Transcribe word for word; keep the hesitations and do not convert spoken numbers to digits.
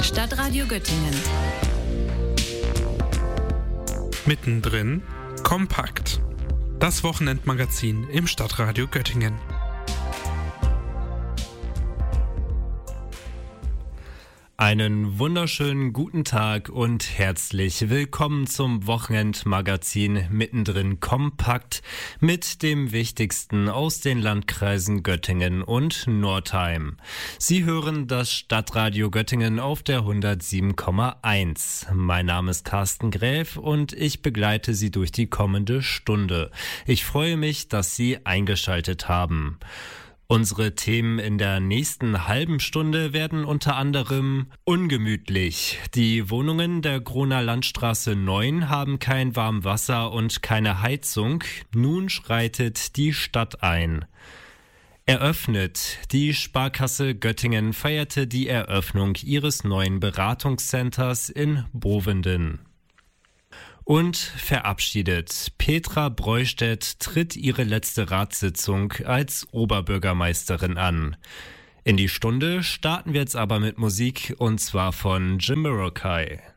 Stadtradio Göttingen. Mittendrin kompakt. Das Wochenendmagazin im Stadtradio Göttingen. Einen wunderschönen guten Tag und herzlich willkommen zum Wochenendmagazin Mittendrin kompakt mit dem Wichtigsten aus den Landkreisen Göttingen und Nordheim. Sie hören das Stadtradio Göttingen auf der hundertsieben Komma eins. Mein Name ist Carsten Gräf und ich begleite Sie durch die kommende Stunde. Ich freue mich, dass Sie eingeschaltet haben. Unsere Themen in der nächsten halben Stunde werden unter anderem ungemütlich. Die Wohnungen der Groner Landstraße neun haben kein Warmwasser und keine Heizung. Nun schreitet die Stadt ein. Eröffnet. Die Sparkasse Göttingen feierte die Eröffnung ihres neuen Beratungscenters in Bovenden. Und verabschiedet. Petra Breustedt tritt ihre letzte Ratssitzung als Oberbürgermeisterin an. In die Stunde starten wir jetzt aber mit Musik, und zwar von Jamiroquai.